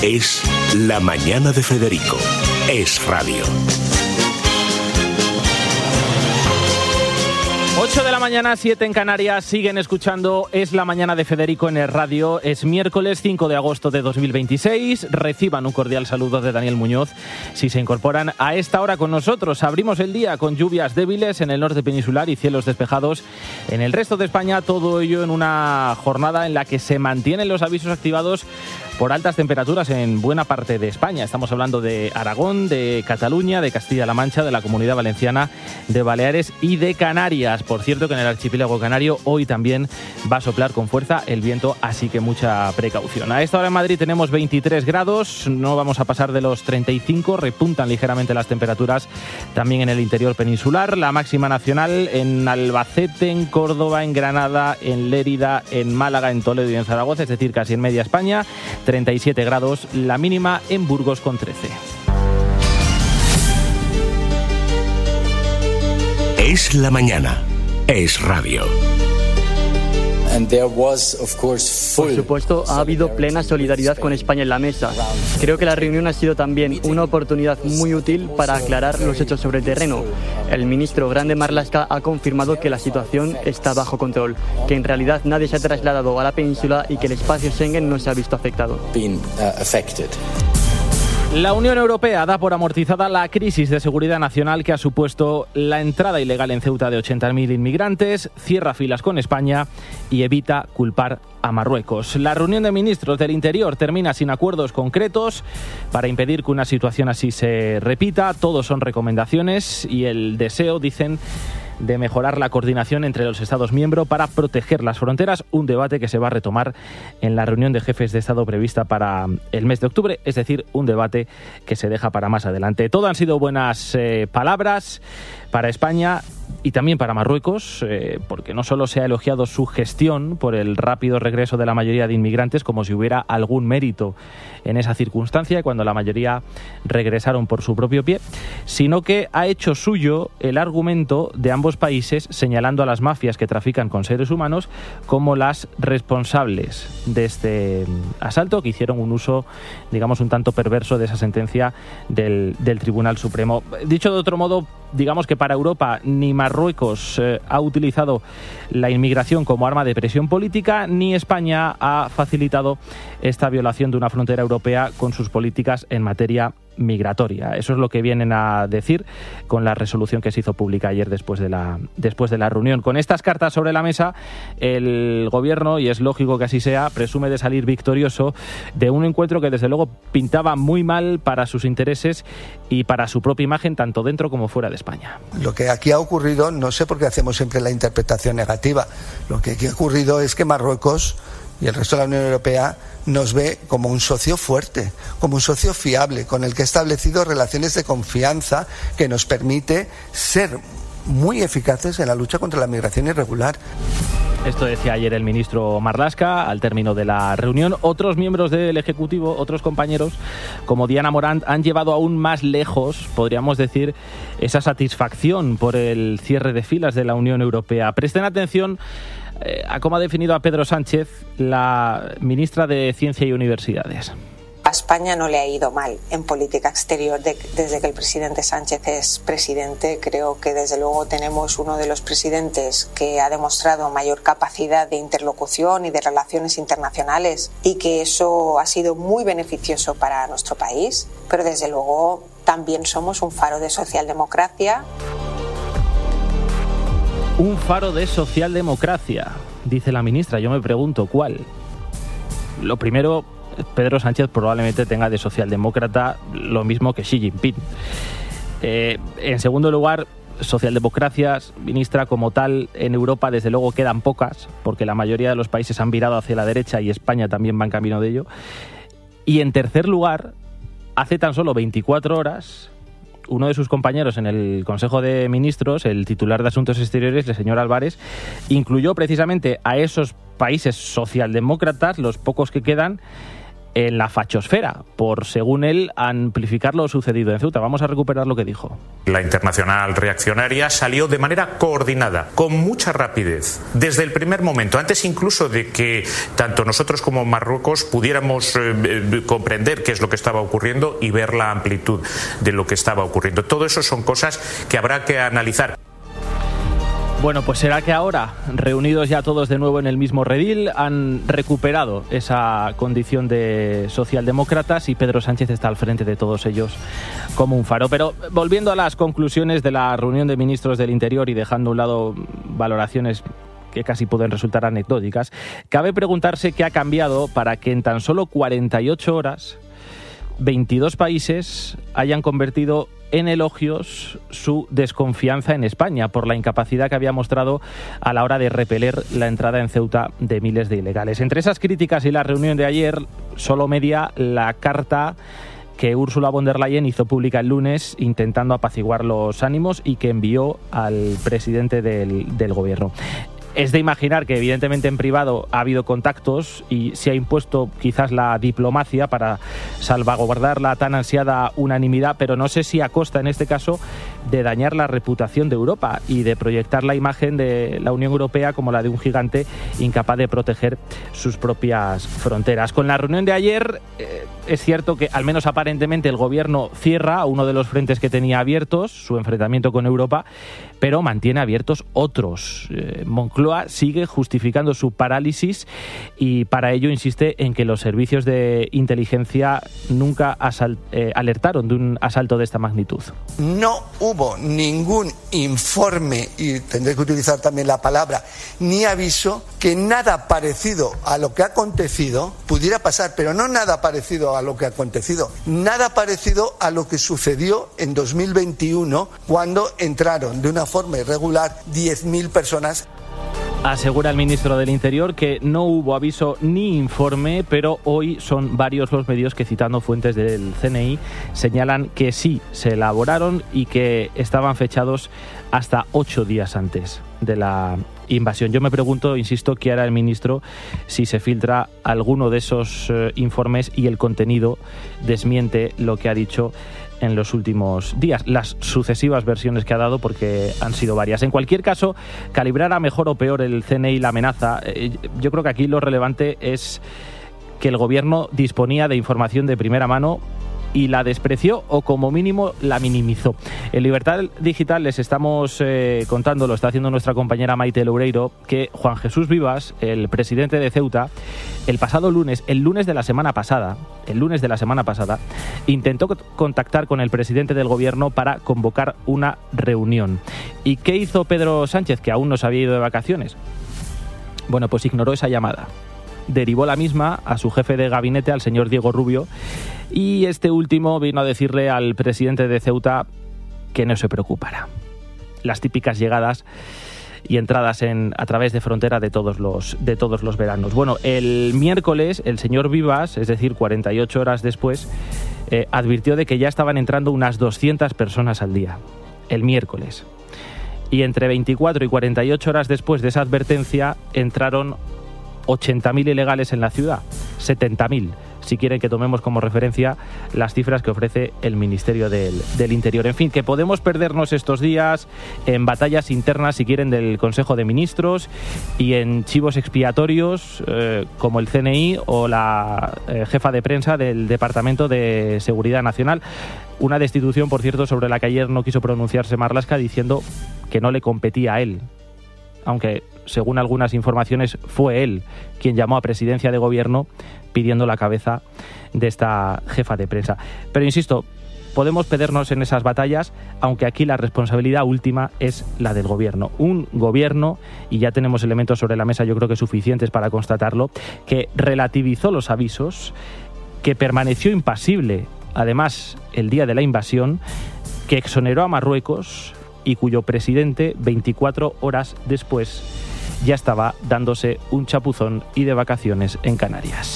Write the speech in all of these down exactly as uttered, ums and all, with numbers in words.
Es La Mañana de Federico. Es radio. ocho de la mañana, siete en Canarias, siguen escuchando Es la Mañana de Federico en el radio. Es miércoles cinco de agosto de dos mil veintiséis. Reciban un cordial saludo de Daniel Muñoz. Si se incorporan a esta hora con nosotros, abrimos el día con lluvias débiles en el norte peninsular y cielos despejados en el resto de España. Todo ello en una jornada en la que se mantienen los avisos activados por altas temperaturas en buena parte de España. Estamos hablando de Aragón, de Cataluña, de Castilla-La Mancha, de la Comunidad Valenciana, de Baleares y de Canarias. Por cierto, que en el archipiélago canario hoy también va a soplar con fuerza el viento, así que mucha precaución. A esta hora en Madrid tenemos veintitrés grados, no vamos a pasar de los treinta y cinco, repuntan ligeramente las temperaturas también en el interior peninsular. La máxima nacional en Albacete, en Córdoba, en Granada, en Lérida, en Málaga, en Toledo y en Zaragoza, es decir, casi en media España. treinta y siete grados, la mínima en Burgos con trece. Es la mañana. Es radio. Por supuesto, ha habido plena solidaridad con España en la mesa. Creo que la reunión ha sido también una oportunidad muy útil para aclarar los hechos sobre el terreno. El ministro Grande Marlaska ha confirmado que la situación está bajo control, que en realidad nadie se ha trasladado a la península y que el espacio Schengen no se ha visto afectado. La Unión Europea da por amortizada la crisis de seguridad nacional que ha supuesto la entrada ilegal en Ceuta de ochenta mil inmigrantes, cierra filas con España y evita culpar a Marruecos. La reunión de ministros del Interior termina sin acuerdos concretos para impedir que una situación así se repita. Todos son recomendaciones y el deseo, dicen, de mejorar la coordinación entre los Estados miembros para proteger las fronteras, un debate que se va a retomar en la reunión de jefes de Estado prevista para el mes de octubre, es decir, un debate que se deja para más adelante. Todo han sido buenas eh, palabras para España y también para Marruecos, eh, porque no solo se ha elogiado su gestión por el rápido regreso de la mayoría de inmigrantes, como si hubiera algún mérito en esa circunstancia, cuando la mayoría regresaron por su propio pie, sino que ha hecho suyo el argumento de ambos países, señalando a las mafias que trafican con seres humanos como las responsables de este asalto, que hicieron un uso, digamos, un tanto perverso de esa sentencia del, del Tribunal Supremo. Dicho de otro modo, digamos que para Europa ni Marruecos eh, ha utilizado la inmigración como arma de presión política, ni España ha facilitado esta violación de una frontera europea con sus políticas en materia migratoria. Eso es lo que vienen a decir con la resolución que se hizo pública ayer después de la después de la reunión. Con estas cartas sobre la mesa, el gobierno, y es lógico que así sea, presume de salir victorioso de un encuentro que desde luego pintaba muy mal para sus intereses y para su propia imagen, tanto dentro como fuera de España. Lo que aquí ha ocurrido, no sé por qué hacemos siempre la interpretación negativa, lo que aquí ha ocurrido es que Marruecos y el resto de la Unión Europea nos ve como un socio fuerte, como un socio fiable, con el que ha establecido relaciones de confianza que nos permite ser muy eficaces en la lucha contra la migración irregular. Esto decía ayer el ministro Marlaska al término de la reunión. Otros miembros del Ejecutivo, otros compañeros, como Diana Morant, han llevado aún más lejos, podríamos decir, esa satisfacción por el cierre de filas de la Unión Europea. Presten atención eh, a cómo ha definido a Pedro Sánchez, la ministra de Ciencia y Universidades. A España no le ha ido mal en política exterior de, desde que el presidente Sánchez es presidente. Creo que desde luego tenemos uno de los presidentes que ha demostrado mayor capacidad de interlocución y de relaciones internacionales, y que eso ha sido muy beneficioso para nuestro país. Pero desde luego también somos un faro de socialdemocracia. Un faro de socialdemocracia, dice la ministra. Yo me pregunto, ¿cuál? Lo primero, Pedro Sánchez probablemente tenga de socialdemócrata lo mismo que Xi Jinping. Eh, en segundo lugar, socialdemocracias, ministra, como tal, en Europa desde luego quedan pocas, porque la mayoría de los países han virado hacia la derecha y España también va en camino de ello. Y en tercer lugar, hace tan solo veinticuatro horas, uno de sus compañeros en el Consejo de Ministros, el titular de Asuntos Exteriores, el señor Álvarez, incluyó precisamente a esos países socialdemócratas, los pocos que quedan, en la fachosfera, por, según él, amplificar lo sucedido en Ceuta. Vamos a recuperar lo que dijo. La Internacional Reaccionaria salió de manera coordinada, con mucha rapidez, desde el primer momento, antes incluso de que tanto nosotros como Marruecos pudiéramos eh, comprender qué es lo que estaba ocurriendo y ver la amplitud de lo que estaba ocurriendo. Todo eso son cosas que habrá que analizar. Bueno, pues será que ahora, reunidos ya todos de nuevo en el mismo redil, han recuperado esa condición de socialdemócratas y Pedro Sánchez está al frente de todos ellos como un faro. Pero volviendo a las conclusiones de la reunión de ministros del Interior y dejando a un lado valoraciones que casi pueden resultar anecdóticas, cabe preguntarse qué ha cambiado para que en tan solo cuarenta y ocho horas veintidós países hayan convertido en elogios su desconfianza en España por la incapacidad que había mostrado a la hora de repeler la entrada en Ceuta de miles de ilegales. Entre esas críticas y la reunión de ayer, solo media la carta que Ursula von der Leyen hizo pública el lunes intentando apaciguar los ánimos y que envió al presidente del, del gobierno. Es de imaginar que evidentemente en privado ha habido contactos y se ha impuesto quizás la diplomacia para salvaguardar la tan ansiada unanimidad, pero no sé si a costa en este caso de dañar la reputación de Europa y de proyectar la imagen de la Unión Europea como la de un gigante incapaz de proteger sus propias fronteras. Con la reunión de ayer eh, es cierto que al menos aparentemente el gobierno cierra uno de los frentes que tenía abiertos, su enfrentamiento con Europa, pero mantiene abiertos otros. Eh, Moncloa sigue justificando su parálisis y para ello insiste en que los servicios de inteligencia nunca asal- eh, alertaron de un asalto de esta magnitud. No hubo ningún informe, y tendré que utilizar también la palabra, ni aviso que nada parecido a lo que ha acontecido pudiera pasar, pero no nada parecido a lo que ha acontecido, nada parecido a lo que sucedió en dos mil veintiuno cuando entraron de una forma irregular diez mil personas. Asegura el ministro del Interior que no hubo aviso ni informe, pero hoy son varios los medios que, citando fuentes del C N I, señalan que sí se elaboraron y que estaban fechados hasta ocho días antes de la invasión. Yo me pregunto, insisto, qué hará el ministro si se filtra alguno de esos eh, informes y el contenido desmiente lo que ha dicho en los últimos días, las sucesivas versiones que ha dado, porque han sido varias. En cualquier caso, calibrara mejor o peor el C N I la amenaza. Eh, yo creo que aquí lo relevante es que el gobierno disponía de información de primera mano y la despreció o como mínimo la minimizó. En Libertad Digital les estamos eh, contando, lo está haciendo nuestra compañera Maite Loureiro, que Juan Jesús Vivas, el presidente de Ceuta, el pasado lunes, el lunes de la semana pasada, el lunes de la semana pasada, intentó contactar con el presidente del gobierno para convocar una reunión. ¿Y qué hizo Pedro Sánchez, que aún no se había ido de vacaciones? Bueno, pues ignoró esa llamada. Derivó la misma a su jefe de gabinete, al señor Diego Rubio, y este último vino a decirle al presidente de Ceuta que no se preocupara. Las típicas llegadas y entradas en, a través de frontera de todos los, de todos los veranos. Bueno, el miércoles el señor Vivas, es decir, cuarenta y ocho horas después, eh, advirtió de que ya estaban entrando unas doscientas personas al día. El miércoles. Y entre veinticuatro y cuarenta y ocho horas después de esa advertencia entraron ochenta mil ilegales en la ciudad, setenta mil, si quieren que tomemos como referencia las cifras que ofrece el Ministerio del, del Interior. En fin, que podemos perdernos estos días en batallas internas, si quieren, del Consejo de Ministros y en chivos expiatorios eh, como el C N I o la eh, jefa de prensa del Departamento de Seguridad Nacional. Una destitución, por cierto, sobre la que ayer no quiso pronunciarse Marlaska, diciendo que no le competía a él. Aunque, según algunas informaciones, fue él quien llamó a presidencia de gobierno pidiendo la cabeza de esta jefa de prensa. Pero insisto, podemos perdernos en esas batallas, aunque aquí la responsabilidad última es la del gobierno. Un gobierno, y ya tenemos elementos sobre la mesa, yo creo que suficientes para constatarlo, que relativizó los avisos, que permaneció impasible, además, el día de la invasión, que exoneró a Marruecos y cuyo presidente, veinticuatro horas después, ya estaba dándose un chapuzón y de vacaciones en Canarias.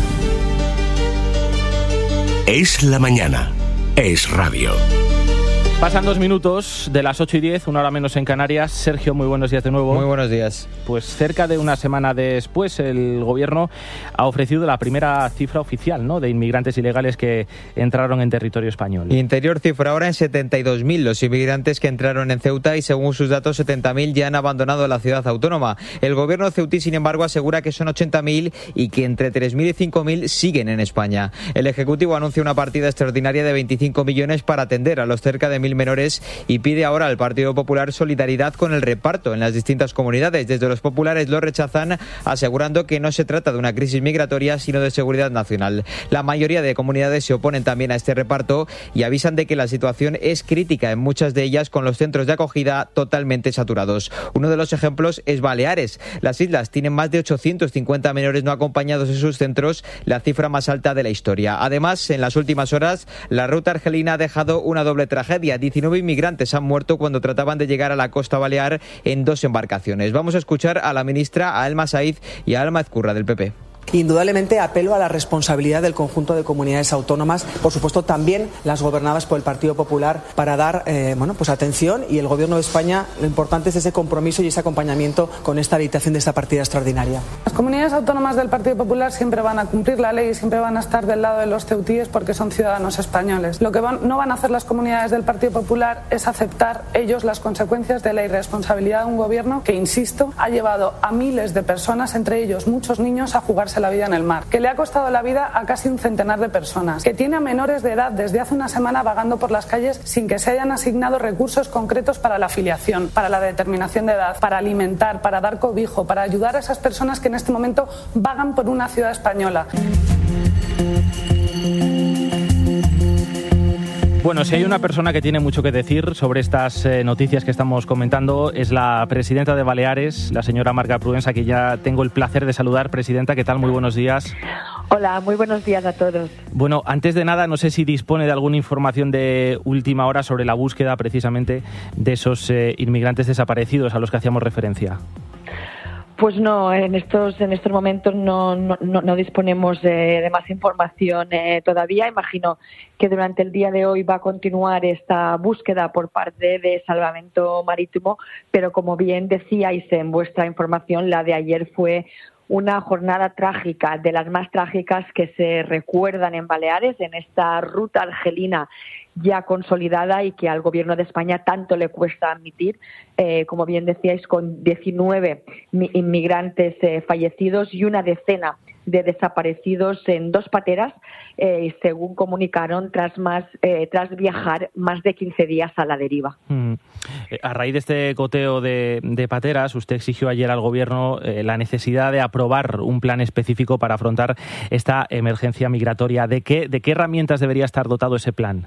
Es la mañana. Es radio. Pasan dos minutos de las ocho y diez, una hora menos en Canarias. Sergio, muy buenos días de nuevo. Muy buenos días. Pues cerca de una semana después, el Gobierno ha ofrecido la primera cifra oficial, ¿no?, de inmigrantes ilegales que entraron en territorio español. Interior cifra ahora en setenta y dos mil los inmigrantes que entraron en Ceuta y, según sus datos, setenta mil ya han abandonado la ciudad autónoma. El Gobierno ceutí, sin embargo, asegura que son ochenta mil y que entre tres mil y cinco mil siguen en España. El Ejecutivo anuncia una partida extraordinaria de veinticinco millones para atender a los cerca de mil menores y pide ahora al Partido Popular solidaridad con el reparto en las distintas comunidades. Desde los populares lo rechazan, asegurando que no se trata de una crisis migratoria, sino de seguridad nacional. La mayoría de comunidades se oponen también a este reparto y avisan de que la situación es crítica en muchas de ellas, con los centros de acogida totalmente saturados. Uno de los ejemplos es Baleares. Las islas tienen más de ochocientos cincuenta menores no acompañados en sus centros, la cifra más alta de la historia. Además, en las últimas horas, la ruta argelina ha dejado una doble tragedia. diecinueve inmigrantes han muerto cuando trataban de llegar a la costa balear en dos embarcaciones. Vamos a escuchar a la ministra, a Alma Said y a Alma Ezcurra del P P. Indudablemente apelo a la responsabilidad del conjunto de comunidades autónomas, por supuesto también las gobernadas por el Partido Popular, para dar eh, bueno, pues atención, y el Gobierno de España, lo importante es ese compromiso y ese acompañamiento con esta habilitación de esta partida extraordinaria. Las comunidades autónomas del Partido Popular siempre van a cumplir la ley y siempre van a estar del lado de los ceutíes porque son ciudadanos españoles. Lo que van, no van a hacer las comunidades del Partido Popular es aceptar ellos las consecuencias de la irresponsabilidad de un gobierno que, insisto, ha llevado a miles de personas, entre ellos muchos niños, a jugarse la vida en el mar, que le ha costado la vida a casi un centenar de personas, que tiene a menores de edad desde hace una semana vagando por las calles sin que se hayan asignado recursos concretos para la afiliación, para la determinación de edad, para alimentar, para dar cobijo, para ayudar a esas personas que en este momento vagan por una ciudad española. Bueno, si hay una persona que tiene mucho que decir sobre estas eh, noticias que estamos comentando, es la presidenta de Baleares, la señora Marga Proença, que ya tengo el placer de saludar. Presidenta, ¿qué tal? Muy buenos días. Hola, muy buenos días a todos. Bueno, antes de nada, no sé si dispone de alguna información de última hora sobre la búsqueda precisamente de esos eh, inmigrantes desaparecidos a los que hacíamos referencia. Pues no, en estos en estos momentos no, no, no disponemos de, de más información eh, todavía. Imagino que durante el día de hoy va a continuar esta búsqueda por parte de Salvamento Marítimo, pero como bien decíais en vuestra información, la de ayer fue una jornada trágica, de las más trágicas que se recuerdan en Baleares, en esta ruta argelina ya consolidada y que al Gobierno de España tanto le cuesta admitir, eh, como bien decíais, con diecinueve inmigrantes eh, fallecidos y una decena de desaparecidos en dos pateras, eh, según comunicaron, tras más eh, tras viajar más de quince días a la deriva. Mm. A raíz de este coteo de, de pateras, usted exigió ayer al Gobierno eh, la necesidad de aprobar un plan específico para afrontar esta emergencia migratoria. ¿De qué, de qué herramientas debería estar dotado ese plan?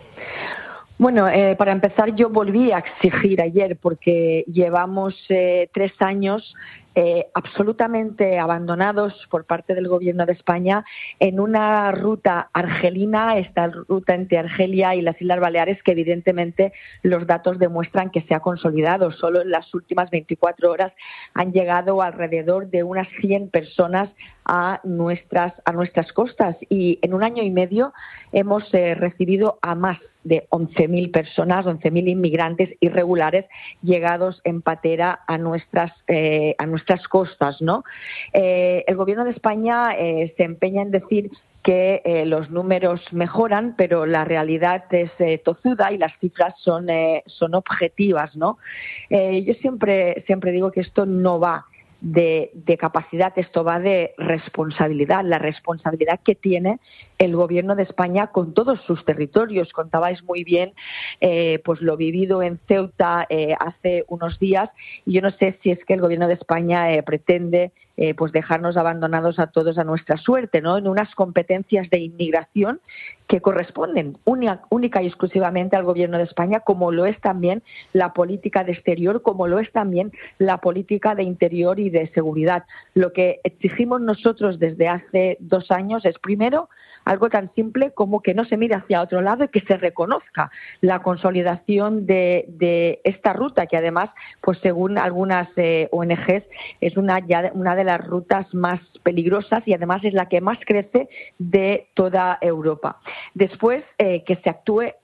Bueno, eh, para empezar, yo volví a exigir ayer, porque llevamos eh, tres años eh, absolutamente abandonados por parte del Gobierno de España en una ruta argelina, esta ruta entre Argelia y las Islas Baleares, que evidentemente los datos demuestran que se ha consolidado. Solo en las últimas veinticuatro horas han llegado alrededor de unas cien personas a nuestras, a nuestras costas, y en un año y medio hemos eh, recibido a más de once mil personas, once mil inmigrantes irregulares llegados en patera a nuestras eh, a nuestras costas, ¿no? Eh, el Gobierno de España eh, se empeña en decir que eh, los números mejoran, pero la realidad es eh, tozuda y las cifras son eh, son objetivas, ¿no? Eh, yo siempre siempre digo que esto no va De, de capacidad, esto va de responsabilidad, la responsabilidad que tiene el Gobierno de España con todos sus territorios. Contabais muy bien eh, pues lo vivido en Ceuta eh, hace unos días, y yo no sé si es que el Gobierno de España eh, pretende eh, pues dejarnos abandonados a todos a nuestra suerte, ¿no? En unas competencias de inmigración que corresponden única, única y exclusivamente al Gobierno de España, como lo es también la política de exterior, como lo es también la política de interior y de seguridad. Lo que exigimos nosotros desde hace dos años es, primero, algo tan simple como que no se mire hacia otro lado y que se reconozca la consolidación de, de esta ruta, que además, pues según algunas eh, O N Ges, es una, ya una de las rutas más peligrosas y además es la que más crece de toda Europa. Después, eh, que se actúe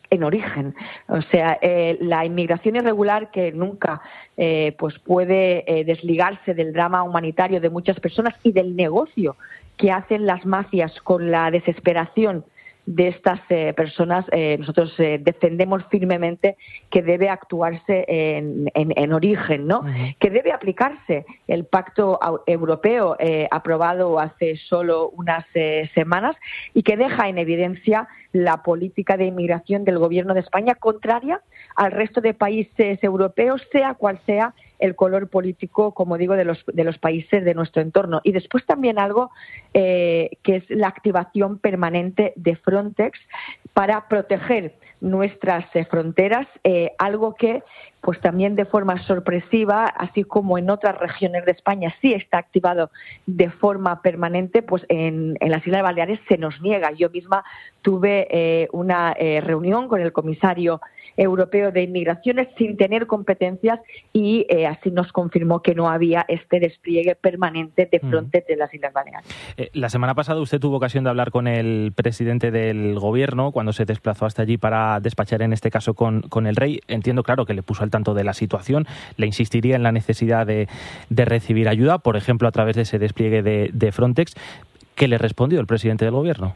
en origen. O sea, eh, la inmigración irregular que nunca eh, pues puede eh, desligarse del drama humanitario de muchas personas y del negocio que hacen las mafias con la desesperación de estas eh, personas, eh, nosotros eh, defendemos firmemente que debe actuarse en, en, en origen, ¿no? Uh-huh. Que debe aplicarse el Pacto Europeo eh, aprobado hace solo unas eh, semanas y que deja en evidencia la política de inmigración del Gobierno de España contraria al resto de países europeos, sea cual sea el color político, como digo, de los de los países de nuestro entorno. Y después también algo eh, que es la activación permanente de Frontex para proteger nuestras eh, fronteras, eh, algo que pues también de forma sorpresiva, así como en otras regiones de España sí está activado de forma permanente, pues en, en las Islas Baleares se nos niega. Yo misma tuve eh, una eh, reunión con el comisario europeo de inmigraciones sin tener competencias y eh, así nos confirmó que no había este despliegue permanente de Frontex de las Islas Baleares. Eh, la semana pasada usted tuvo ocasión de hablar con el presidente del gobierno cuando se desplazó hasta allí para despachar en este caso con, con el rey. Entiendo, claro, que le puso al tanto de la situación, le insistiría en la necesidad de, de recibir ayuda, por ejemplo, a través de ese despliegue de, de Frontex. ¿Qué le respondió el presidente del gobierno?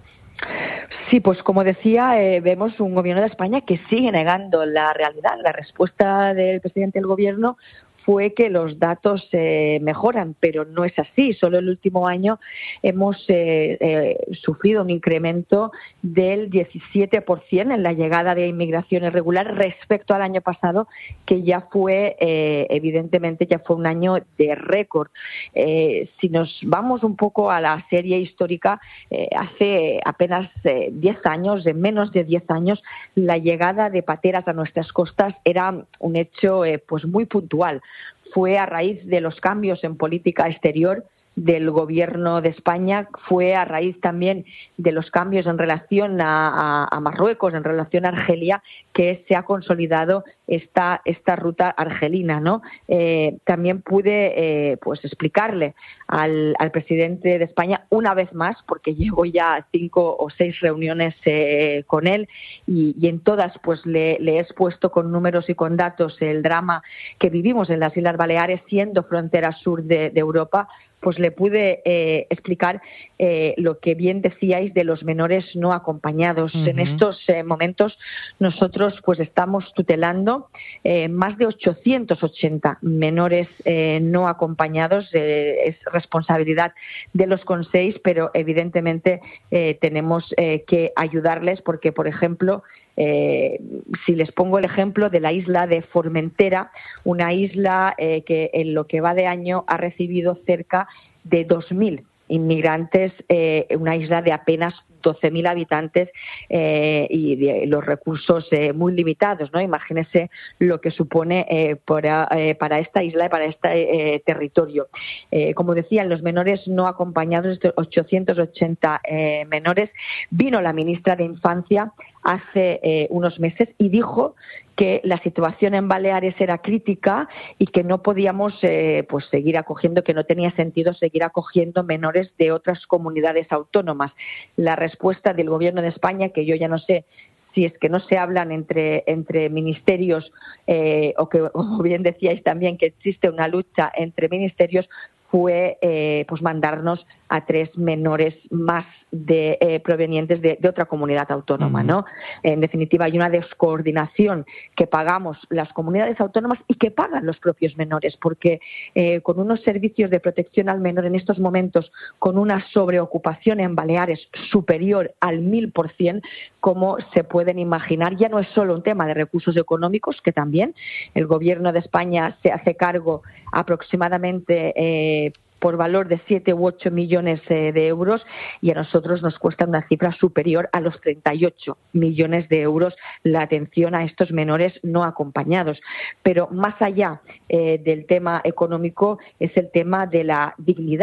Sí, pues como decía, eh, vemos un gobierno de España que sigue negando la realidad. La respuesta del presidente del gobierno fue que los datos eh, mejoran, pero no es así. Solo el último año hemos eh, eh, sufrido un incremento del diecisiete por ciento en la llegada de inmigración irregular respecto al año pasado, que ya fue, eh, evidentemente, ya fue un año de récord. Eh, si nos vamos un poco a la serie histórica, eh, hace apenas eh, diez años, de menos de diez años, la llegada de pateras a nuestras costas era un hecho eh, pues muy puntual. Fue a raíz de los cambios en política exterior del Gobierno de España, fue a raíz también de los cambios en relación a, a, a Marruecos, en relación a Argelia, que se ha consolidado esta esta ruta argelina, ¿no? Eh, también pude eh, pues explicarle al, al presidente de España una vez más, porque llevo ya cinco o seis reuniones eh, con él y, y en todas pues le, le he expuesto con números y con datos el drama que vivimos en las Islas Baleares, siendo frontera sur de, de Europa. Pues le pude eh, explicar eh, lo que bien decíais de los menores no acompañados. Uh-huh. En estos eh, momentos nosotros pues estamos tutelando eh, más de ochocientos ochenta menores eh, no acompañados. Eh, es responsabilidad de los consells, pero evidentemente eh, tenemos eh, que ayudarles porque, por ejemplo, Eh, si les pongo el ejemplo de la isla de Formentera, una isla eh, que en lo que va de año ha recibido cerca de dos mil inmigrantes, eh, una isla de apenas doce mil habitantes eh, y de los recursos eh, muy limitados, ¿no? Imagínese lo que supone eh, para, eh, para esta isla y para este eh, territorio. Eh, como decían, los menores no acompañados, estos ochocientos ochenta eh, menores, vino la ministra de Infancia hace eh, unos meses y dijo que la situación en Baleares era crítica y que no podíamos eh, pues seguir acogiendo, que no tenía sentido seguir acogiendo menores de otras comunidades autónomas. La respuesta del Gobierno de España, que yo ya no sé si es que no se hablan entre entre ministerios eh, o que, como bien decíais también, que existe una lucha entre ministerios, fue eh, pues mandarnos a tres menores más de eh, provenientes de, de otra comunidad autónoma, ¿no? En definitiva, hay una descoordinación que pagamos las comunidades autónomas y que pagan los propios menores, porque eh, con unos servicios de protección al menor en estos momentos, con una sobreocupación en Baleares superior al mil por cien, como se pueden imaginar, ya no es solo un tema de recursos económicos, que también el Gobierno de España se hace cargo aproximadamente eh, por valor de siete u ocho millones eh, de euros, y a nosotros nos cuesta una cifra superior a los treinta y ocho millones de euros la atención a estos menores no acompañados. Pero más allá eh, del tema económico es el tema de la dignidad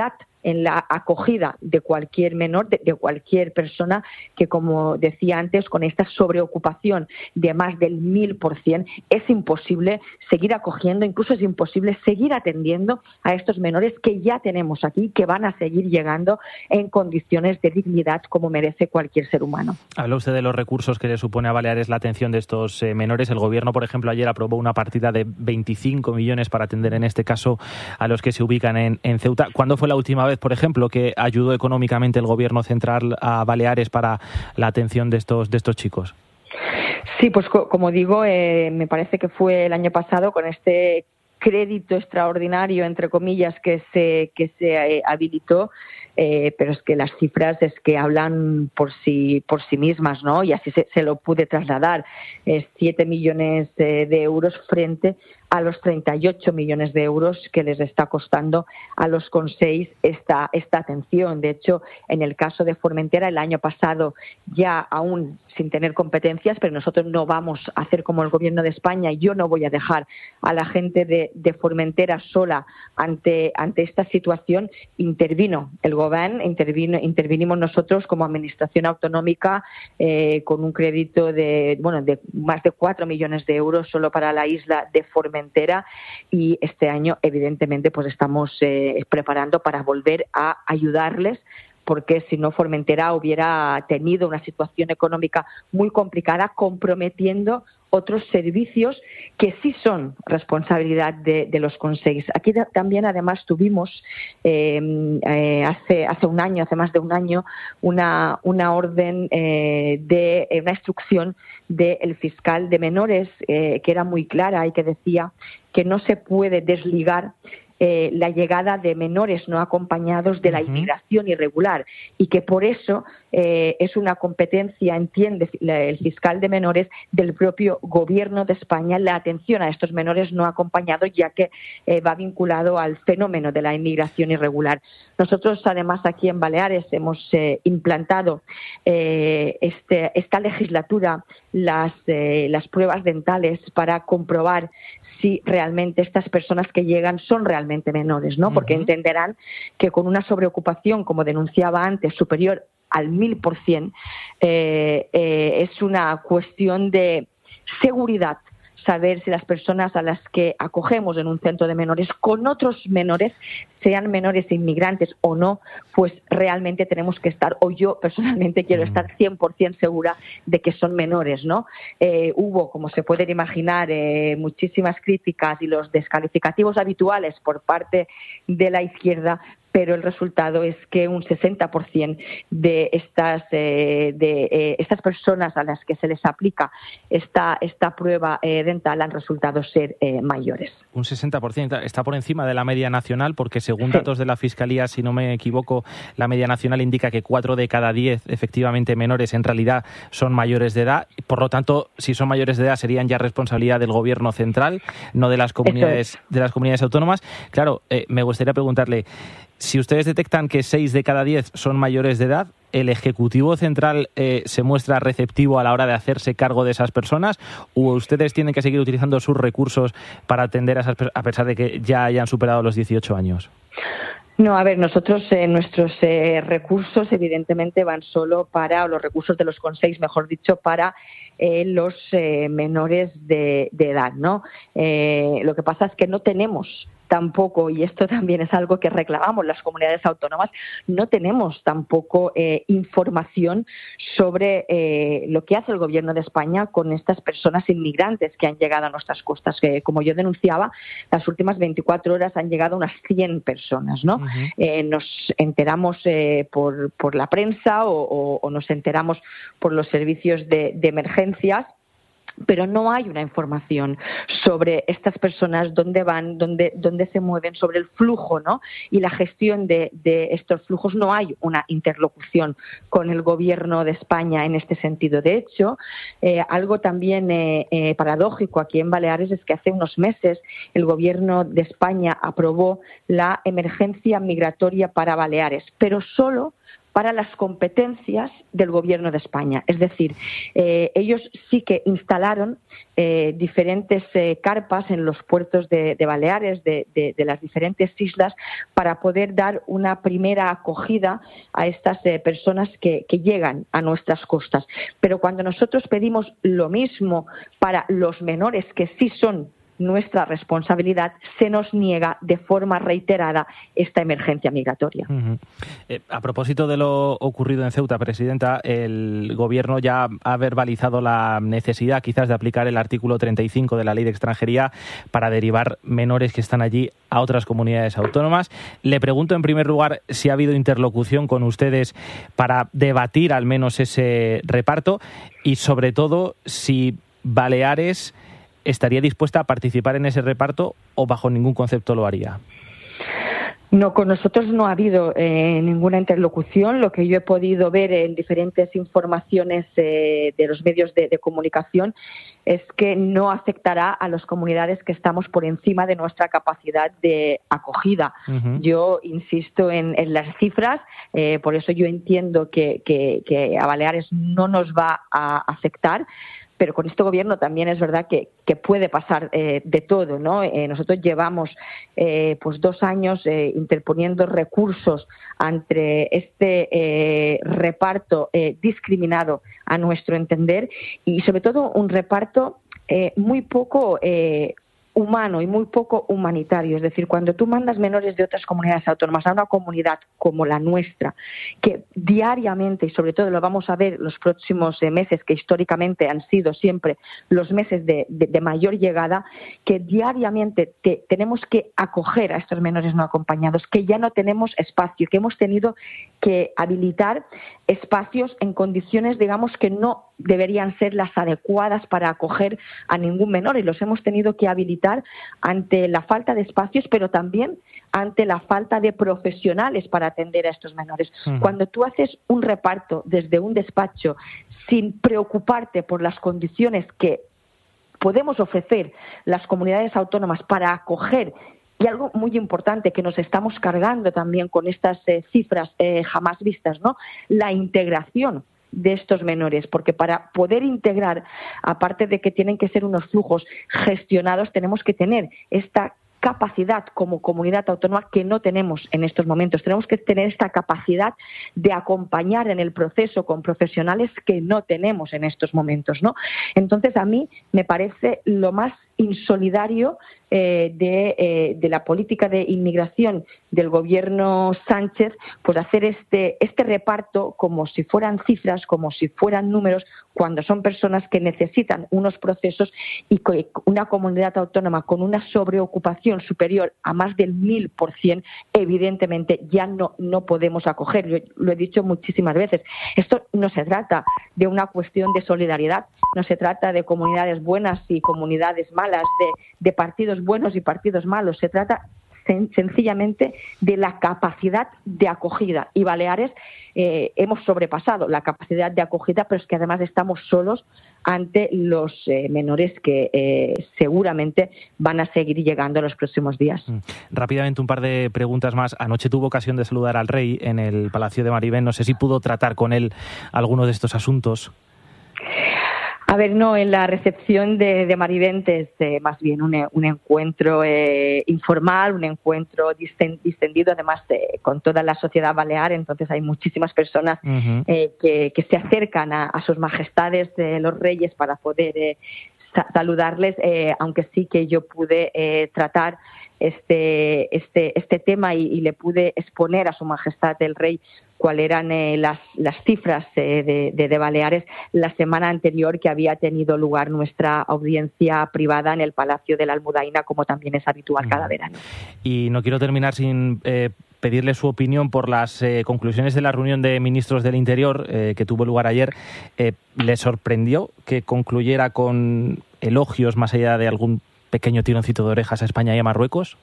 en la acogida de cualquier menor, de, de cualquier persona que, como decía antes, con esta sobreocupación de más del mil por cien, es imposible seguir acogiendo, incluso es imposible seguir atendiendo a estos menores que ya tenemos aquí, que van a seguir llegando en condiciones de dignidad como merece cualquier ser humano. Habla usted de los recursos que le supone a Baleares la atención de estos eh, menores. El Gobierno, por ejemplo, ayer aprobó una partida de veinticinco millones para atender en este caso a los que se ubican en, en Ceuta. ¿Cuándo fue la última vez, por ejemplo, que ayudó económicamente el Gobierno central a Baleares para la atención de estos, de estos chicos? Sí, pues co- como digo, eh, me parece que fue el año pasado con este crédito extraordinario, entre comillas, que se, que se eh, habilitó. Eh, pero es que las cifras es que hablan por sí por sí mismas, ¿no? Y así se, se lo pude trasladar. Es siete millones eh, de euros frente a los treinta y ocho millones de euros que les está costando a los Consells esta, esta atención. De hecho, en el caso de Formentera, el año pasado, ya aún sin tener competencias, pero nosotros no vamos a hacer como el Gobierno de España, y yo no voy a dejar a la gente de, de Formentera sola ante, ante esta situación. Intervino el Gobierno, intervino, intervinimos nosotros como Administración Autonómica eh, con un crédito de, bueno, de más de cuatro millones de euros solo para la isla de Formentera. Y este año, evidentemente, pues estamos eh, preparando para volver a ayudarles, porque si no, Formentera hubiera tenido una situación económica muy complicada, comprometiendo otros servicios que sí son responsabilidad de, de los Consells. Aquí da, también, además, tuvimos eh, eh, hace hace un año, hace más de un año, una una orden eh, de eh, una instrucción del fiscal de menores eh, que era muy clara y que decía que no se puede desligar Eh, la llegada de menores no acompañados de la inmigración irregular, y que por eso eh, es una competencia, entiende el fiscal de menores, del propio Gobierno de España la atención a estos menores no acompañados, ya que eh, va vinculado al fenómeno de la inmigración irregular. Nosotros, además, aquí en Baleares hemos eh, implantado eh, este, esta legislatura las, eh, las pruebas dentales para comprobar si realmente estas personas que llegan son realmente menores, ¿no? Porque uh-huh. entenderán que con una sobreocupación, como denunciaba antes, superior al mil por cien, eh, eh, es una cuestión de seguridad saber si las personas a las que acogemos en un centro de menores con otros menores, sean menores inmigrantes o no, pues realmente tenemos que estar, o yo personalmente quiero estar cien por cien segura de que son menores, ¿no? Eh, hubo, como se pueden imaginar, eh, muchísimas críticas y los descalificativos habituales por parte de la izquierda, pero el resultado es que un sesenta por ciento de estas eh, de eh, estas personas a las que se les aplica esta esta prueba eh, dental han resultado ser eh, mayores. Un sesenta por ciento está por encima de la media nacional, porque según sí. datos de la Fiscalía, si no me equivoco, la media nacional indica que cuatro de cada diez efectivamente menores en realidad son mayores de edad. Por lo tanto, si son mayores de edad, serían ya responsabilidad del Gobierno central, no de las comunidades es. de las comunidades autónomas. Claro, eh, me gustaría preguntarle, si ustedes detectan que seis de cada diez son mayores de edad, ¿el Ejecutivo Central eh, se muestra receptivo a la hora de hacerse cargo de esas personas, o ustedes tienen que seguir utilizando sus recursos para atender a esas personas, a pesar de que ya hayan superado los dieciocho años? No, a ver, nosotros eh, nuestros eh, recursos evidentemente van solo para, o los recursos de los Consells, mejor dicho, para eh, los eh, menores de, de edad, ¿no? Eh, lo que pasa es que no tenemos tampoco, y esto también es algo que reclamamos las comunidades autónomas, no tenemos tampoco eh, información sobre eh, lo que hace el Gobierno de España con estas personas inmigrantes que han llegado a nuestras costas. Que, como yo denunciaba, las últimas veinticuatro horas han llegado unas cien personas, ¿no? Uh-huh. Eh, nos enteramos eh, por, por la prensa o, o, o nos enteramos por los servicios de, de emergencias, pero no hay una información sobre estas personas, dónde van, dónde, dónde se mueven, sobre el flujo, ¿no? Y la gestión de, de estos flujos. No hay una interlocución con el Gobierno de España en este sentido. De hecho, eh, algo también eh, eh, paradójico aquí en Baleares es que hace unos meses el Gobierno de España aprobó la emergencia migratoria para Baleares, pero solo para las competencias del Gobierno de España. Es decir, eh, ellos sí que instalaron eh, diferentes eh, carpas en los puertos de, de Baleares, de, de, de las diferentes islas, para poder dar una primera acogida a estas eh, personas que, que llegan a nuestras costas. Pero cuando nosotros pedimos lo mismo para los menores, que sí son nuestra responsabilidad, se nos niega de forma reiterada esta emergencia migratoria. Uh-huh. Eh, a propósito de lo ocurrido en Ceuta, Presidenta, el Gobierno ya ha verbalizado la necesidad quizás de aplicar el artículo treinta y cinco de la Ley de Extranjería para derivar menores que están allí a otras comunidades autónomas. Le pregunto en primer lugar si ha habido interlocución con ustedes para debatir al menos ese reparto y sobre todo si Baleares estaría dispuesta a participar en ese reparto o bajo ningún concepto lo haría. No, con nosotros no ha habido eh, ninguna interlocución. Lo que yo he podido ver en diferentes informaciones eh, de los medios de, de comunicación es que no afectará a las comunidades que estamos por encima de nuestra capacidad de acogida. Uh-huh. Yo insisto en, en las cifras, eh, por eso yo entiendo que, que, que a Baleares no nos va a afectar. Pero con este Gobierno también es verdad que, que puede pasar eh, de todo, ¿no? Eh, nosotros llevamos eh, pues dos años eh, interponiendo recursos ante este eh, reparto eh, discriminado a nuestro entender y sobre todo un reparto eh, muy poco eh, humano y muy poco humanitario. Es decir, cuando tú mandas menores de otras comunidades autónomas a una comunidad como la nuestra, que diariamente, y sobre todo lo vamos a ver los próximos eh, meses, que históricamente han sido siempre los meses de, de, de mayor llegada, que diariamente te, tenemos que acoger a estos menores no acompañados, que ya no tenemos espacio, que hemos tenido que habilitar espacios en condiciones, digamos, que no deberían ser las adecuadas para acoger a ningún menor y los hemos tenido que habilitar ante la falta de espacios, pero también ante la falta de profesionales para atender a estos menores. Uh-huh. Cuando tú haces un reparto desde un despacho sin preocuparte por las condiciones que podemos ofrecer las comunidades autónomas para acoger, y algo muy importante que nos estamos cargando también con estas eh, cifras eh, jamás vistas, ¿no? La integración de estos menores, porque para poder integrar, aparte de que tienen que ser unos flujos gestionados, tenemos que tener esta capacidad como comunidad autónoma que no tenemos en estos momentos. Tenemos que tener esta capacidad de acompañar en el proceso con profesionales que no tenemos en estos momentos, ¿no? Entonces, a mí me parece lo más insolidario eh, de, eh, de la política de inmigración del Gobierno Sánchez, pues hacer este, este reparto como si fueran cifras, como si fueran números, cuando son personas que necesitan unos procesos y que una comunidad autónoma con una sobreocupación superior a más del mil por cien, evidentemente ya no, no podemos acoger. Yo lo he dicho muchísimas veces. Esto no se trata de una cuestión de solidaridad, no se trata de comunidades buenas y comunidades malas, de, de partidos buenos y partidos malos. Se trata sen- sencillamente de la capacidad de acogida. Y Baleares eh, hemos sobrepasado la capacidad de acogida, pero es que además estamos solos ante los eh, menores que eh, seguramente van a seguir llegando en los próximos días. Rápidamente, un par de preguntas más. Anoche tuvo ocasión de saludar al rey en el Palacio de Maribén. No sé si pudo tratar con él alguno de estos asuntos. A ver, no, en la recepción de, de Marivente es eh, más bien un, un encuentro eh, informal, un encuentro distendido, además eh, con toda la sociedad balear. Entonces hay muchísimas personas uh-huh. eh, que, que se acercan a, a sus majestades eh, los reyes para poder eh, sa- saludarles, eh, aunque sí que yo pude eh, tratar este, este, este tema y, y le pude exponer a su majestad el rey cuáles eran eh, las, las cifras eh, de, de, de Baleares la semana anterior que había tenido lugar nuestra audiencia privada en el Palacio de la Almudaina, como también es habitual cada verano. Y no quiero terminar sin eh, pedirle su opinión por las eh, conclusiones de la reunión de ministros del Interior eh, que tuvo lugar ayer. Eh, ¿Le sorprendió que concluyera con elogios más allá de algún pequeño tironcito de orejas a España y a Marruecos?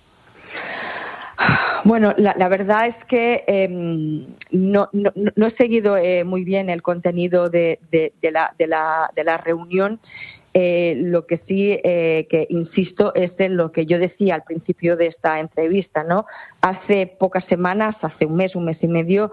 Bueno, la, la verdad es que eh, no, no, no he seguido eh, muy bien el contenido de, de, de, la, de, la, de la reunión. Eh, lo que sí eh, que insisto es en lo que yo decía al principio de esta entrevista, ¿no? Hace pocas semanas, hace un mes, un mes y medio,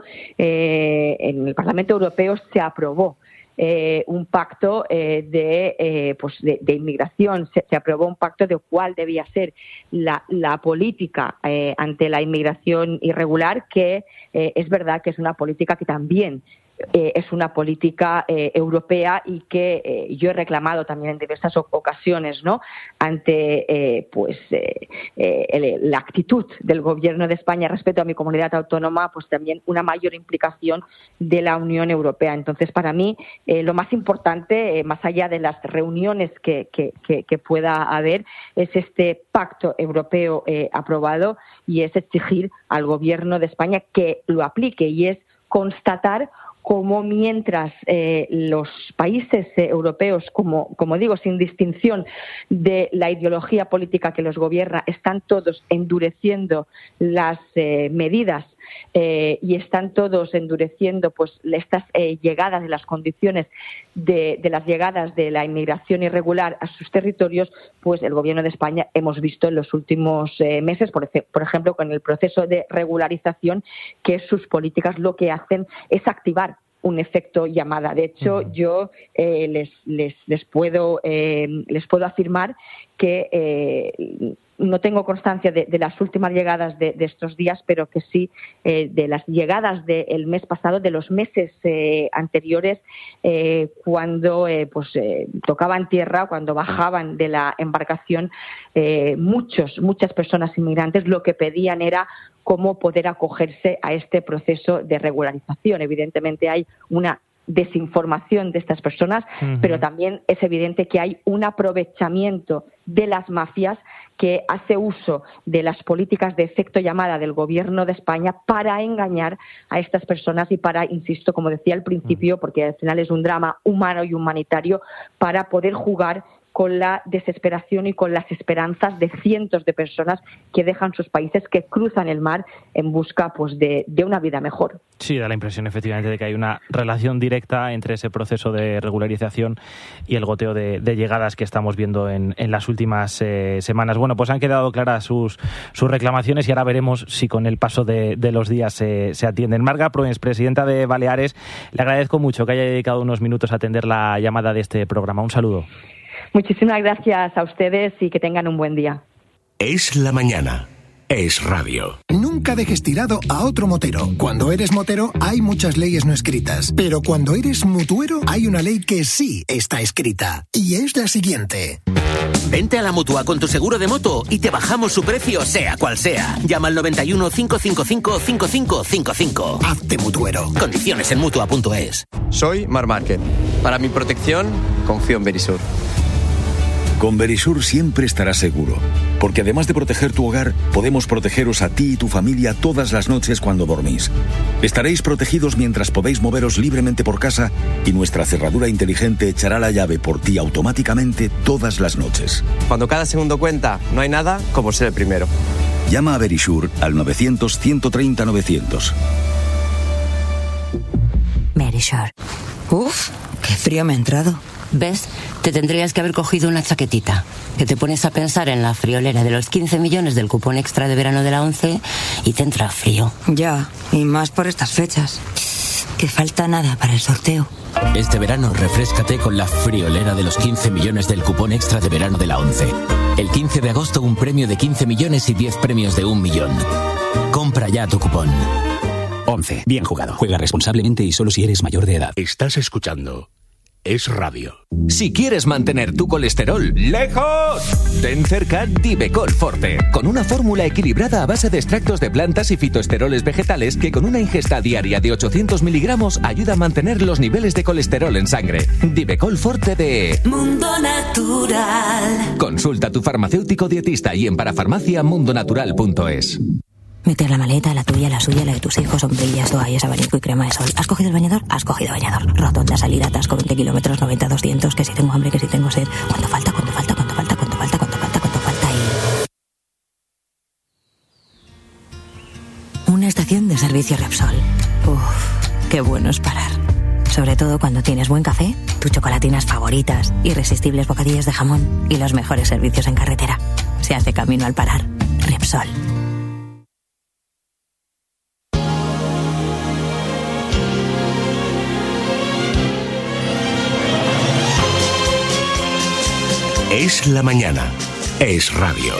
eh, en el Parlamento Europeo se aprobó Eh, un pacto eh, de, eh, pues de, de inmigración. Se, se aprobó un pacto de cuál debía ser la, la política eh, ante la inmigración irregular, que eh, es verdad que es una política que también Eh, es una política eh, europea y que eh, yo he reclamado también en diversas ocasiones, ¿no? Ante eh, pues eh, eh, el, la actitud del Gobierno de España respecto a mi comunidad autónoma, pues también una mayor implicación de la Unión Europea. Entonces, para mí, eh, lo más importante, eh, más allá de las reuniones que, que, que, que pueda haber, es este pacto europeo eh, aprobado, y es exigir al Gobierno de España que lo aplique, y es constatar como mientras eh, los países eh, europeos, como, como digo, sin distinción de la ideología política que los gobierna, están todos endureciendo las eh, medidas eh, y están todos endureciendo pues estas eh, llegadas de las condiciones de, de las llegadas de la inmigración irregular a sus territorios, pues el Gobierno de España hemos visto en los últimos eh, meses, por, por ejemplo, con el proceso de regularización, que sus políticas lo que hacen es activar un efecto llamada. De hecho, yo eh, les, les, les, puedo, eh, les puedo afirmar que eh, no tengo constancia de, de las últimas llegadas de, de estos días, pero que sí eh, de las llegadas del mes pasado, de los meses eh, anteriores, eh, cuando eh, pues eh, tocaban tierra, cuando bajaban de la embarcación, eh, muchos, muchas personas inmigrantes lo que pedían era cómo poder acogerse a este proceso de regularización. Evidentemente hay una desinformación de estas personas, uh-huh. pero también es evidente que hay un aprovechamiento de las mafias que hace uso de las políticas de efecto llamada del Gobierno de España para engañar a estas personas y para, insisto, como decía al principio, porque al final es un drama humano y humanitario, para poder jugar con la desesperación y con las esperanzas de cientos de personas que dejan sus países, que cruzan el mar en busca pues de, de una vida mejor. Sí, da la impresión efectivamente de que hay una relación directa entre ese proceso de regularización y el goteo de, de llegadas que estamos viendo en, en las últimas eh, semanas. Bueno, pues han quedado claras sus, sus reclamaciones y ahora veremos si con el paso de, de los días se, se atienden. Marga Proens, presidenta de Baleares, le agradezco mucho que haya dedicado unos minutos a atender la llamada de este programa. Un saludo. Muchísimas gracias a ustedes y que tengan un buen día. Es la mañana. Es radio. Nunca dejes tirado a otro motero. Cuando eres motero hay muchas leyes no escritas, pero cuando eres mutuero hay una ley que sí está escrita, y es la siguiente. Vente a la Mutua con tu seguro de moto y te bajamos su precio sea cual sea. Llama al noventa y uno, cinco cinco cinco, cinco cinco cinco cinco. Hazte mutuero. Condiciones en mutua punto es. Soy Mar Márquez. Para mi protección, confío en Verisur. Con Verisur siempre estarás seguro, porque además de proteger tu hogar, podemos protegeros a ti y tu familia todas las noches cuando dormís. Estaréis protegidos mientras podéis moveros libremente por casa y nuestra cerradura inteligente echará la llave por ti automáticamente todas las noches. Cuando cada segundo cuenta, no hay nada como ser el primero. Llama a Verisur al novecientos, ciento treinta, novecientos. Verisur. Uf, qué frío me ha entrado. ¿Ves? Te tendrías que haber cogido una chaquetita. Que te pones a pensar en la friolera de los quince millones del cupón extra de verano de la ONCE y te entra frío. Ya, y más por estas fechas. Que falta nada para el sorteo. Este verano refréscate con la friolera de los quince millones del cupón extra de verano de la ONCE. El quince de agosto un premio de quince millones y diez premios de un millón. Compra ya tu cupón. ONCE. Bien jugado. Juega responsablemente y solo si eres mayor de edad. Estás escuchando Es Radio. Si quieres mantener tu colesterol lejos, ten cerca Divecol Forte, con una fórmula equilibrada a base de extractos de plantas y fitoesteroles vegetales que con una ingesta diaria de ochocientos miligramos ayuda a mantener los niveles de colesterol en sangre. Divecol Forte de Mundo Natural. Consulta a tu farmacéutico dietista y en parafarmacia mundo natural punto es. Meter la maleta, la tuya, la suya, la de tus hijos, sombrillas, toallas, abanico y crema de sol. ¿Has cogido el bañador? Has cogido bañador. Rotonda, salida, atasco, veinte kilómetros, noventa, doscientos, que si tengo hambre, que si tengo sed. ¿Cuánto falta? ¿Cuánto falta? ¿Cuánto falta? ¿Cuánto falta? ¿Cuánto falta? ¿Cuánto falta? Y... una estación de servicio Repsol. Uf, qué bueno es parar. Sobre todo cuando tienes buen café, tus chocolatinas favoritas, irresistibles bocadillos de jamón y los mejores servicios en carretera. Se hace camino al parar. Repsol. Es la mañana. Es radio.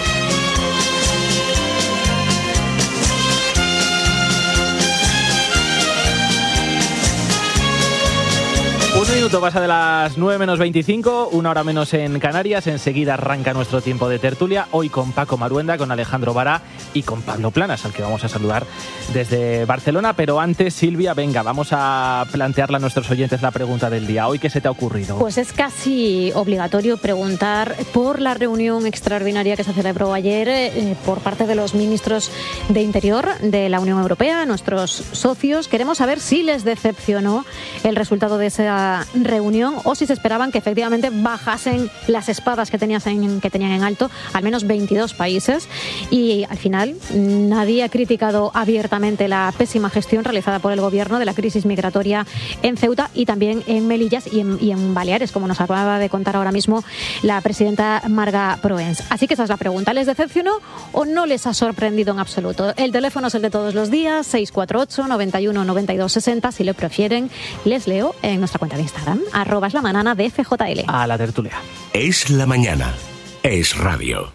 Un minuto pasa de las nueve menos veinticinco, una hora menos en Canarias. Enseguida arranca nuestro tiempo de tertulia. Hoy con Paco Maruenda, con Alejandro Vara y con Pablo Planas, al que vamos a saludar desde Barcelona. Pero antes, Silvia, venga, vamos a plantearle a nuestros oyentes la pregunta del día. ¿Hoy qué se te ha ocurrido? Pues es casi obligatorio preguntar por la reunión extraordinaria que se celebró ayer eh, por parte de los ministros de Interior de la Unión Europea, nuestros socios. Queremos saber si les decepcionó el resultado de esa reunión o si se esperaban que efectivamente bajasen las espadas que tenían en, que tenían en alto al menos veintidós países. Y al final nadie ha criticado abiertamente la pésima gestión realizada por el gobierno de la crisis migratoria en Ceuta y también en Melillas y en, y en Baleares, como nos acaba de contar ahora mismo la presidenta Marga Proens. Así que esa es la pregunta. ¿Les decepcionó o no les ha sorprendido en absoluto? El teléfono es el de todos los días, seis cuatro ocho, nueve uno, nueve dos seis cero. Si lo prefieren, les leo en nuestra cuenta de Instagram, arroba es la mañana de F J L. A la tertulia. Es la mañana. Es radio.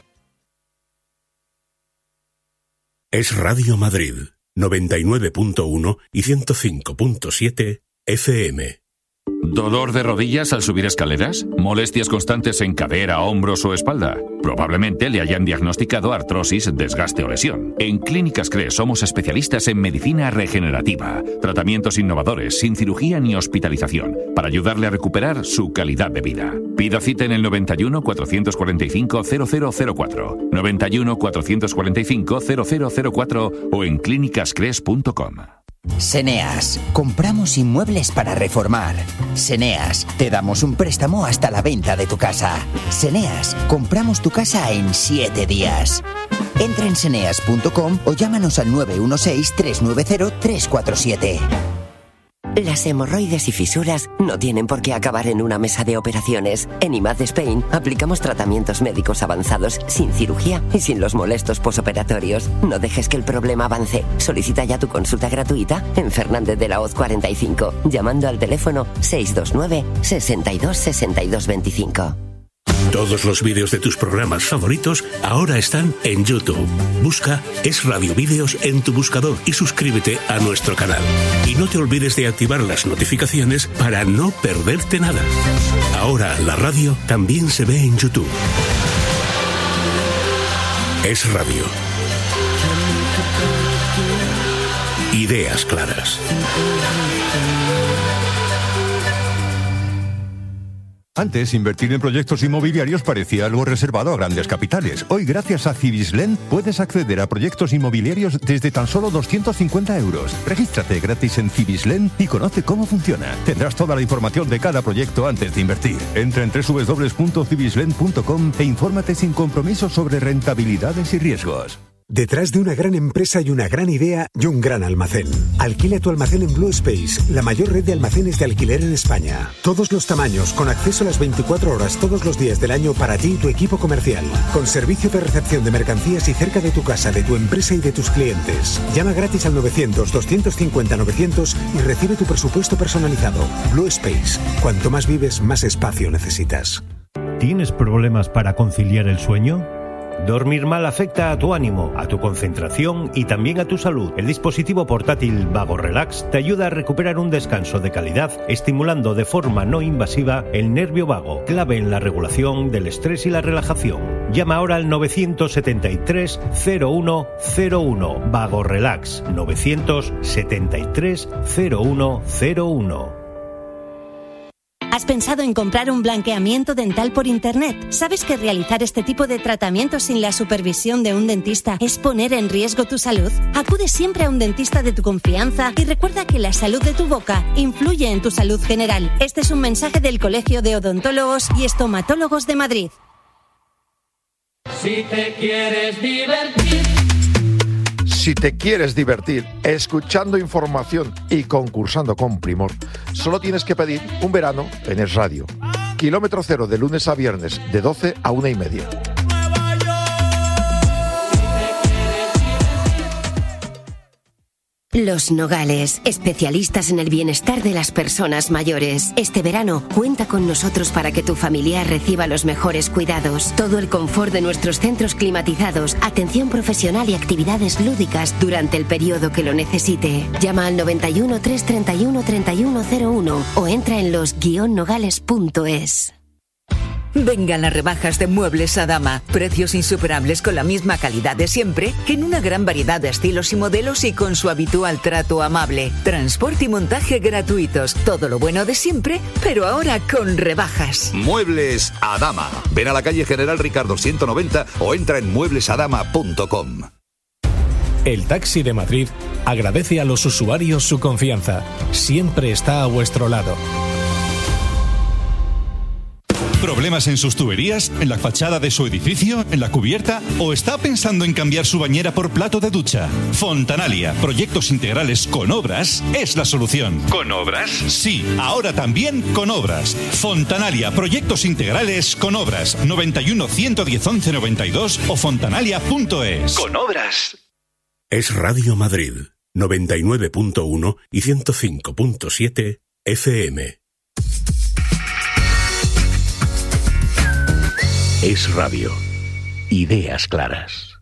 Es Radio Madrid, noventa y nueve punto uno y ciento cinco punto siete F M. ¿Dolor de rodillas al subir escaleras? ¿Molestias constantes en cadera, hombros o espalda? Probablemente le hayan diagnosticado artrosis, desgaste o lesión. En Clínicas CRES somos especialistas en medicina regenerativa, tratamientos innovadores, sin cirugía ni hospitalización, para ayudarle a recuperar su calidad de vida. Pida cita en el noventa y uno, cuatrocientos cuarenta y cinco, cero cero cero cuatro, noventa y uno, cuatrocientos cuarenta y cinco, cero cero cero cuatro o en clínicas cres punto com. Seneas, compramos inmuebles para reformar. Seneas, te damos un préstamo hasta la venta de tu casa. Seneas, compramos tu casa en siete días. Entra en seneas punto com o llámanos al nueve uno seis, tres nueve cero, tres cuatro siete. Las hemorroides y fisuras no tienen por qué acabar en una mesa de operaciones. En I M A D Spain aplicamos tratamientos médicos avanzados sin cirugía y sin los molestos posoperatorios. No dejes que el problema avance. Solicita ya tu consulta gratuita en Fernández de la Hoz cuarenta y cinco, llamando al teléfono seis dos nueve, seis dos, seis dos dos cinco. Todos los vídeos de tus programas favoritos ahora están en YouTube. Busca Es Radio Vídeos en tu buscador y suscríbete a nuestro canal. Y no te olvides de activar las notificaciones para no perderte nada. Ahora la radio también se ve en YouTube. Es Radio. Ideas claras. Antes, invertir en proyectos inmobiliarios parecía algo reservado a grandes capitales. Hoy, gracias a Cibislen, puedes acceder a proyectos inmobiliarios desde tan solo doscientos cincuenta euros. Regístrate gratis en Cibislen y conoce cómo funciona. Tendrás toda la información de cada proyecto antes de invertir. Entra en doble u doble u doble u punto cibislen punto com e infórmate sin compromiso sobre rentabilidades y riesgos. Detrás de una gran empresa y una gran idea y un gran almacén. Alquila tu almacén en Blue Space, la mayor red de almacenes de alquiler en España. Todos los tamaños, con acceso a las veinticuatro horas todos los días del año para ti y tu equipo comercial. Con servicio de recepción de mercancías y cerca de tu casa, de tu empresa y de tus clientes. Llama gratis al novecientos, doscientos cincuenta, novecientos y recibe tu presupuesto personalizado. Blue Space. Cuanto más vives, más espacio necesitas. ¿Tienes problemas para conciliar el sueño? Dormir mal afecta a tu ánimo, a tu concentración y también a tu salud. El dispositivo portátil Vago Relax te ayuda a recuperar un descanso de calidad, estimulando de forma no invasiva el nervio vago, clave en la regulación del estrés y la relajación. Llama ahora al novecientos setenta y tres, cero uno cero uno. Vago Relax, novecientos setenta y tres, cero uno cero uno. ¿Has pensado en comprar un blanqueamiento dental por internet? ¿Sabes que realizar este tipo de tratamientos sin la supervisión de un dentista es poner en riesgo tu salud? Acude siempre a un dentista de tu confianza y recuerda que la salud de tu boca influye en tu salud general. Este es un mensaje del Colegio de Odontólogos y Estomatólogos de Madrid. Si te quieres divertir, Si te quieres divertir escuchando información y concursando con primor, solo tienes que pedir un verano en Es Radio. Kilómetro cero de lunes a viernes de doce a una y media. Los Nogales, especialistas en el bienestar de las personas mayores. Este verano, cuenta con nosotros para que tu familiar reciba los mejores cuidados. Todo el confort de nuestros centros climatizados, atención profesional y actividades lúdicas durante el periodo que lo necesite. Llama al noventa y uno, trescientos treinta y uno, treinta y uno cero uno o entra en los guion nogales punto es. Vengan las rebajas de Muebles Adama. Precios insuperables con la misma calidad de siempre, en una gran variedad de estilos y modelos y con su habitual trato amable. Transporte y montaje gratuitos. Todo lo bueno de siempre, pero ahora con rebajas. Muebles Adama. Ven a la calle General Ricardo ciento noventa o entra en muebles adama punto com. El Taxi de Madrid agradece a los usuarios su confianza. Siempre está a vuestro lado. ¿Problemas en sus tuberías? ¿En la fachada de su edificio? ¿En la cubierta? ¿O está pensando en cambiar su bañera por plato de ducha? Fontanalia, proyectos integrales con obras, es la solución. ¿Con obras? Sí, ahora también con obras. Fontanalia, proyectos integrales con obras. noventa y uno, ciento diez, once noventa y dos o fontanalia punto es. Con obras. Es Radio Madrid, noventa y nueve punto uno y ciento cinco punto siete F M. Es Radio. Ideas claras.